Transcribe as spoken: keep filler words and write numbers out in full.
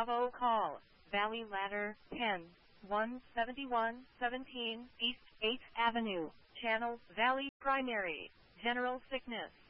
Bravo call, Valley Ladder, ten, one seventy-one seventeen East eighth Avenue, Channel Valley Primary, General Sickness.